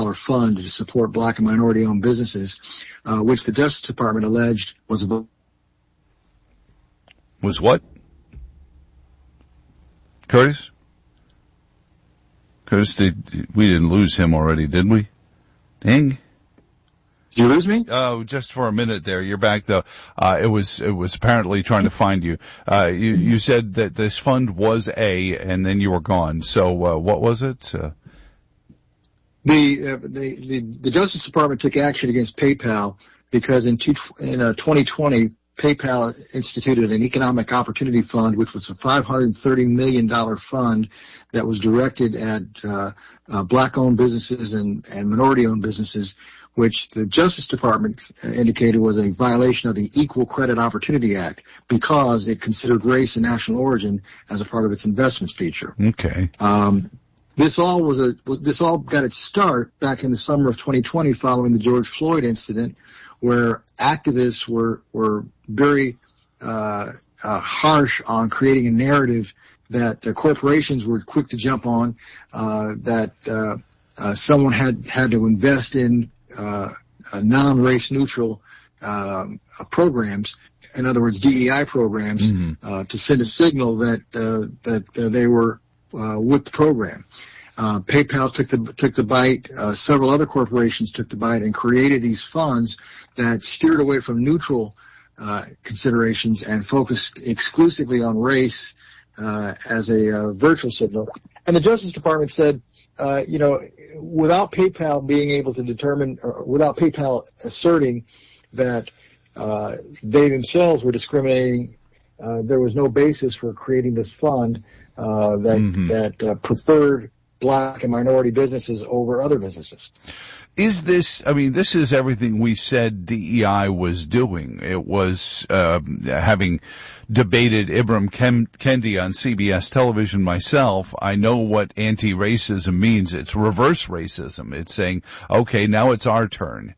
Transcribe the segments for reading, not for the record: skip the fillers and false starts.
fund to support black and minority-owned businesses, which the Justice Department alleged was what? Curtis? We didn't lose him already, did we? Dang. Did you lose me? Oh, just for a minute there. You're back though. It was apparently trying to find you. You said that this fund was and then you were gone. So, what was it? The Justice Department took action against PayPal because in 2020, PayPal instituted an economic opportunity fund, which was a $530 million fund that was directed at black-owned businesses and minority-owned businesses, which the Justice Department indicated was a violation of the Equal Credit Opportunity Act because it considered race and national origin as a part of its investments feature. Okay. This all got its start back in the summer of 2020 following the George Floyd incident, where activists were very harsh on creating a narrative that corporations were quick to jump on, that someone had to invest in non-race neutral programs, in other words, DEI programs, to send a signal that they were with the program. PayPal took the bite. Several other corporations took the bite and created these funds that steered away from neutral considerations and focused exclusively on race as a virtual signal. And the Justice Department said, without PayPal being able to determine, or without PayPal asserting that they themselves were discriminating, there was no basis for creating this fund that preferred black and minority businesses over other businesses. This is everything we said DEI was doing. It was having debated Ibram Kendi on CBS television myself. I know what anti-racism means. It's reverse racism. It's saying, okay, now it's our turn.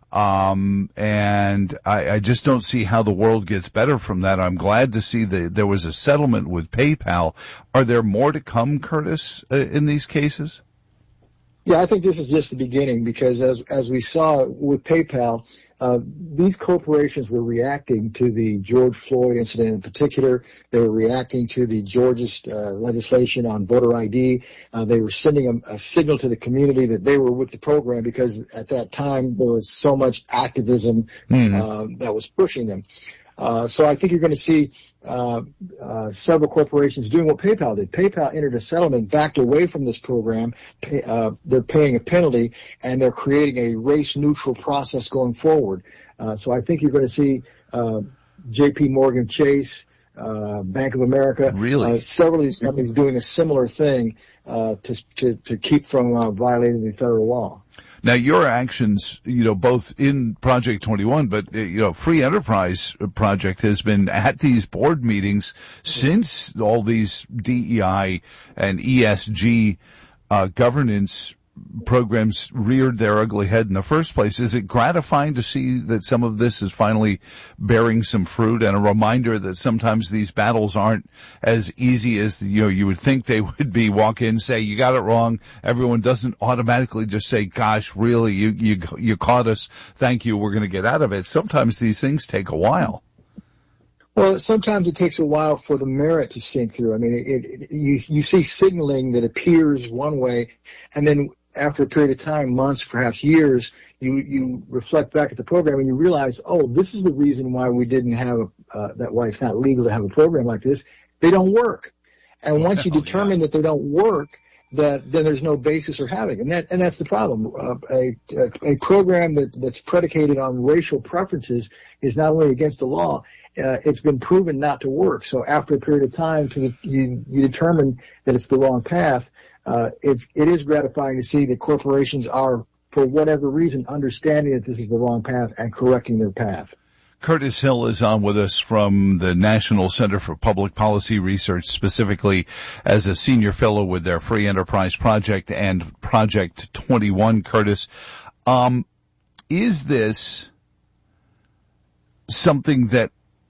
And I just don't see how the world gets better from that. I'm glad to see that there was a settlement with PayPal. Are there more to come, Curtis, in these cases? Yeah, I think this is just the beginning because as we saw with PayPal, these corporations were reacting to the George Floyd incident in particular. They were reacting to the Georgia's legislation on voter ID. They were sending a signal to the community that they were with the program because at that time there was so much activism that was pushing them. So I think you're going to see several corporations doing what PayPal did. PayPal entered a settlement, backed away from this program. They're paying a penalty, and they're creating a race-neutral process going forward. So I think you're going to see J.P. Morgan Chase, Bank of America, several of these companies doing a similar thing to keep from violating the federal law. Now, your actions, both in Project 21, but, Free Enterprise Project has been at these board meetings since all these DEI and ESG governance programs reared their ugly head in the first place. Is it gratifying to see that some of this is finally bearing some fruit and a reminder that sometimes these battles aren't as easy as you would think they would be? Walk in, say you got it wrong. Everyone doesn't automatically just say, "Gosh, really, you caught us. Thank you. We're going to get out of it." Sometimes these things take a while. Well, sometimes it takes a while for the merit to sink through. I mean, you see signaling that appears one way, and then after a period of time, months, perhaps years, you reflect back at the program and you realize, oh, this is the reason why we didn't have why it's not legal to have a program like this. They don't work. And once you determine that they don't work, then there's no basis for having it. And that's the problem. A program that's predicated on racial preferences is not only against the law, it's been proven not to work. So after a period of time, you determine that it's the wrong path. It is gratifying to see that corporations are, for whatever reason, understanding that this is the wrong path and correcting their path. Curtis Hill is on with us from the National Center for Public Policy Research, specifically as a senior fellow with their Free Enterprise Project and Project 21. Curtis, is this something that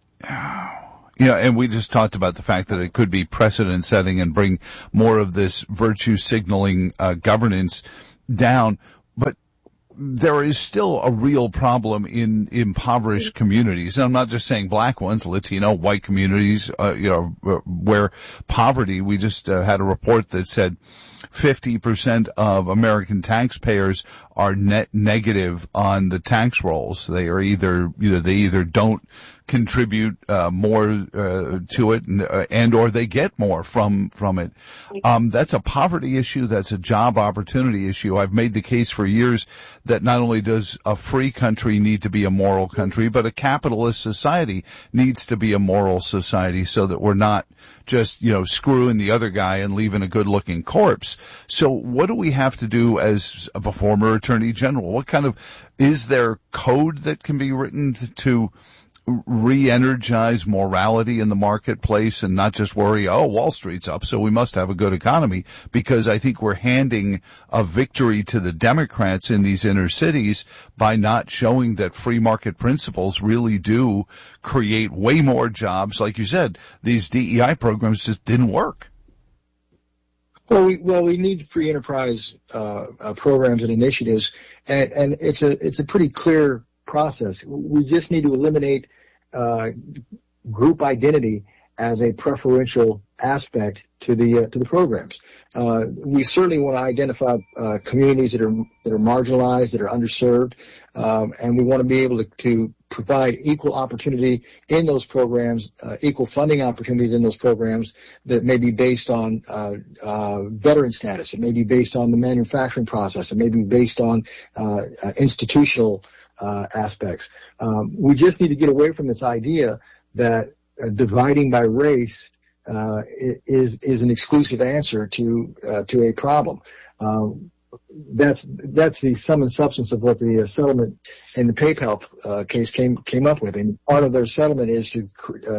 and we just talked about the fact that it could be precedent setting and bring more of this virtue signaling governance down. but there is still a real problem in impoverished communities. And I'm not just saying black ones, Latino, white communities, where poverty, we just had a report that said 50% of American taxpayers are net negative on the tax rolls. They are they either don't contribute more to it and or they get more from it. That's a poverty issue. That's a job opportunity issue. I've made the case for years that not only does a free country need to be a moral country, but a capitalist society needs to be a moral society so that we're not just, screwing the other guy and leaving a good looking corpse. So what do we have to do as a former attorney general? What kind of, is there code that can be written to re-energize morality in the marketplace and not just worry, Wall Street's up, so we must have a good economy? Because I think we're handing a victory to the Democrats in these inner cities by not showing that free market principles really do create way more jobs. Like you said, these DEI programs just didn't work. Well, we need free enterprise programs and initiatives, and it's a pretty clear process. We just need to eliminate group identity as a preferential aspect to the programs. We certainly want to identify communities that are marginalized, that are underserved, and we want to be able to provide equal opportunity in those programs, equal funding opportunities in those programs that may be based on veteran status. It may be based on the manufacturing process. It may be based on institutional aspects. We just need to get away from this idea that dividing by race is an exclusive answer to a problem. That's the sum and substance of what the settlement in the PayPal case came up with, and part of their settlement is to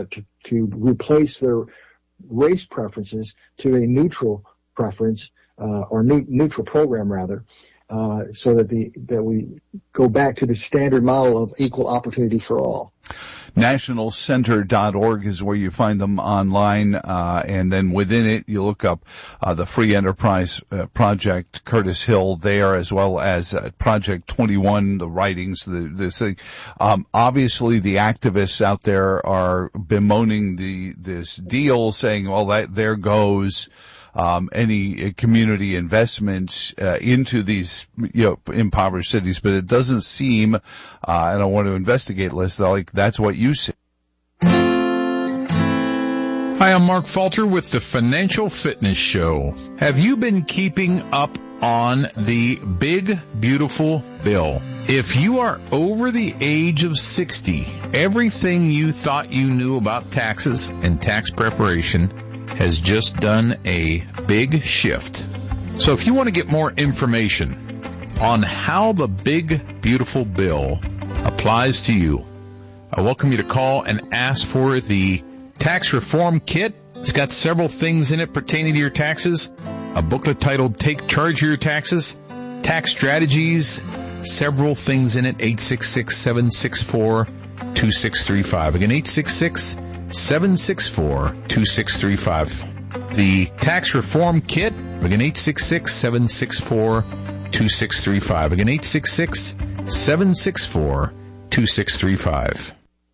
replace their race preferences to a neutral preference or neutral program rather. So that we go back to the standard model of equal opportunity for all. Nationalcenter.org is where you find them online, and then within it you look up the Free Enterprise Project, Curtis Hill there, as well as Project 21, the writings, this thing. Obviously the activists out there are bemoaning this deal, saying, well, there goes any community investments into these impoverished cities, but it doesn't seem, and I want to investigate, Liz, like that's what you see. Hi, I'm Mark Falter with the Financial Fitness Show. Have you been keeping up on the big, beautiful bill? If you are over the age of 60, everything you thought you knew about taxes and tax preparation has just done a big shift. So if you want to get more information on how the big, beautiful bill applies to you, I welcome you to call and ask for the Tax Reform Kit. It's got several things in it pertaining to your taxes. A booklet titled Take Charge of Your Taxes, Tax Strategies, several things in it. 866-764-2635. Again, 866-764-2635. The Tax Reform Kit. Again, 866-764-2635. Again, 866-764-2635.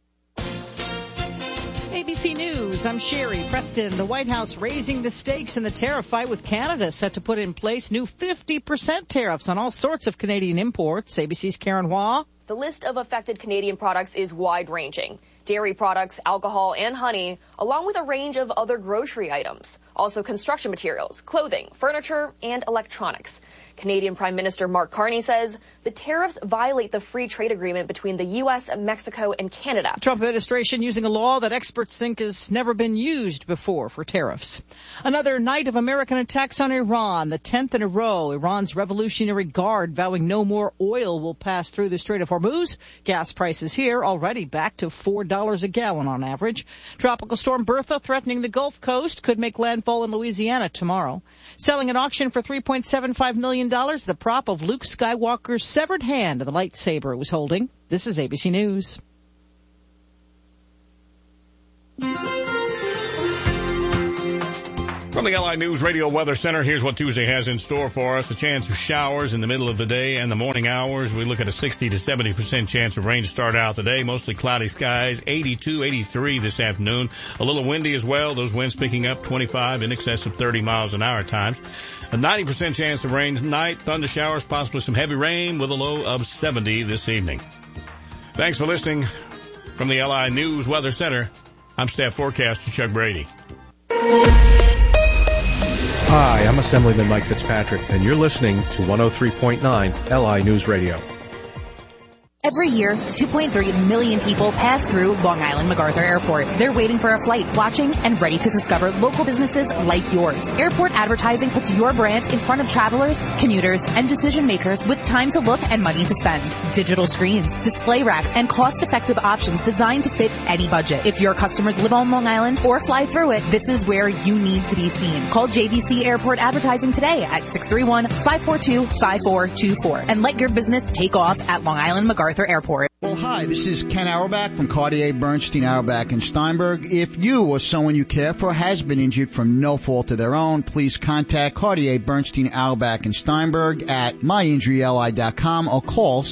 ABC News, I'm Sherry Preston. The White House raising the stakes in the tariff fight with Canada, set to put in place new 50% tariffs on all sorts of Canadian imports. ABC's Karen Hua. The list of affected Canadian products is wide-ranging. Dairy products, alcohol, and honey, along with a range of other grocery items. Also construction materials, clothing, furniture, and electronics. Canadian Prime Minister Mark Carney says the tariffs violate the free trade agreement between the U.S., Mexico, and Canada. The Trump administration using a law that experts think has never been used before for tariffs. Another night of American attacks on Iran, the 10th in a row. Iran's Revolutionary Guard vowing no more oil will pass through the Strait of Hormuz. Gas prices here already back to $4 a gallon on average. Tropical storm Bertha threatening the Gulf Coast could make landfall in Louisiana tomorrow. Selling at auction for $3.75 million, the prop of Luke Skywalker's severed hand of the lightsaber it was holding. This is ABC News. From the LI News Radio Weather Center, here's what Tuesday has in store for us. A chance of showers in the middle of the day and the morning hours. We look at a 60 to 70% chance of rain to start out the day. Mostly cloudy skies, 82, 83 this afternoon. A little windy as well. Those winds picking up 25 in excess of 30 miles an hour at times. A 90% chance of rain tonight. Thunder showers, possibly some heavy rain with a low of 70 this evening. Thanks for listening. From the LI News Weather Center, I'm staff forecaster Chuck Brady. Hi, I'm Assemblyman Mike Fitzpatrick, and you're listening to 103.9 LI News Radio. Every year, 2.3 million people pass through Long Island MacArthur Airport. They're waiting for a flight, watching, and ready to discover local businesses like yours. Airport advertising puts your brand in front of travelers, commuters, and decision makers with time to look and money to spend. Digital screens, display racks, and cost-effective options designed to fit any budget. If your customers live on Long Island or fly through it, this is where you need to be seen. Call JVC Airport Advertising today at 631-542-5424 and let your business take off at Long Island MacArthur Airport. Well, hi, this is Ken Auerbach from Cartier Bernstein, Auerbach & Steinberg. If you or someone you care for has been injured from no fault of their own, please contact Cartier Bernstein, Auerbach & Steinberg at myinjuryli.com or call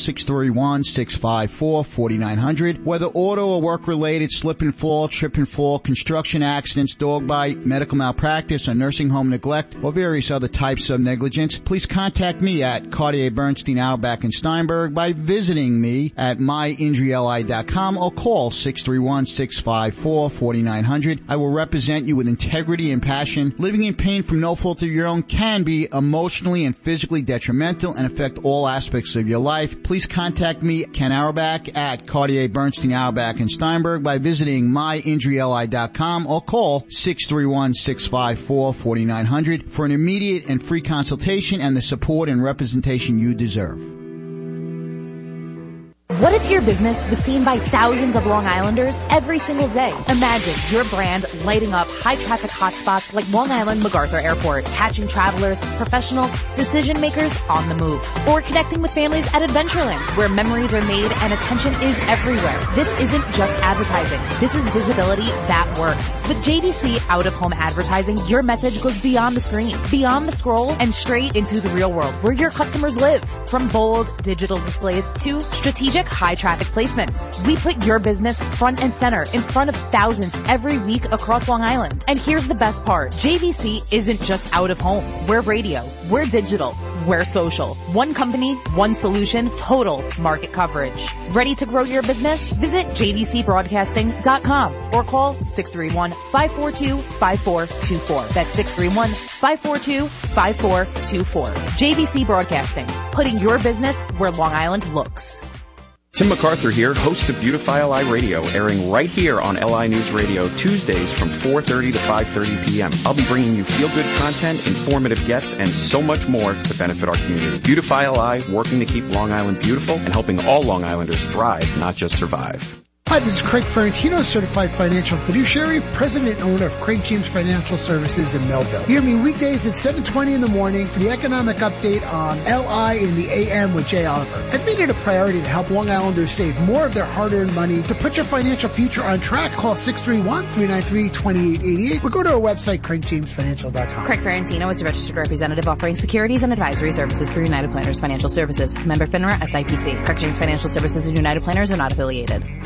631-654-4900. Whether auto or work-related, slip and fall, trip and fall, construction accidents, dog bite, medical malpractice, or nursing home neglect, or various other types of negligence, please contact me at Cartier Bernstein, Auerbach & Steinberg by visiting me at myinjuryli.com or call 631-654-4900. I will represent you with integrity and passion. Living in pain from no fault of your own can be emotionally and physically detrimental and affect all aspects of your life. Please contact me, Ken Auerbach, at Cartier Bernstein, Auerbach & Steinberg by visiting myinjuryli.com or call 631-654-4900 for an immediate and free consultation and the support and representation you deserve. What if your business was seen by thousands of Long Islanders every single day? Imagine your brand lighting up high-traffic hotspots like Long Island MacArthur Airport, catching travelers, professionals, decision-makers on the move. Or connecting with families at Adventureland, where memories are made and attention is everywhere. This isn't just advertising. This is visibility that works. With JVC out-of-home advertising, your message goes beyond the screen, beyond the scroll, and straight into the real world, where your customers live. From bold digital displays to strategic high-traffic placements. We put your business front and center in front of thousands every week across Long Island. And here's the best part. JVC isn't just out of home. We're radio. We're digital. We're social. One company, one solution, total market coverage. Ready to grow your business? Visit jvcbroadcasting.com or call 631-542-5424. That's 631-542-5424. JVC Broadcasting. Putting your business where Long Island looks. Tim MacArthur here, host of Beautify LI Radio, airing right here on LI News Radio Tuesdays from 4:30 to 5:30 p.m. I'll be bringing you feel-good content, informative guests, and so much more to benefit our community. Beautify LI, working to keep Long Island beautiful and helping all Long Islanders thrive, not just survive. Hi, this is Craig Ferrantino, certified financial fiduciary, president and owner of Craig James Financial Services in Melville. Hear me weekdays at 7:20 in the morning for the economic update on LI in the AM with Jay Oliver. I've made it a priority to help Long Islanders save more of their hard-earned money. To put your financial future on track, call 631-393-2888 or go to our website, craigjamesfinancial.com. Craig Ferrantino is a registered representative offering securities and advisory services through United Planners Financial Services. Member FINRA SIPC. Craig James Financial Services and United Planners are not affiliated.